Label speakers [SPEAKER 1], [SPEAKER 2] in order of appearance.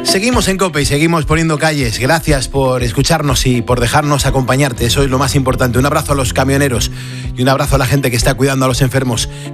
[SPEAKER 1] Seguimos en COPE y seguimos poniendo calles. Gracias por escucharnos y por dejarnos acompañarte. Eso es lo más importante. Un abrazo a los camioneros y un abrazo a la gente que está cuidando a los enfermos.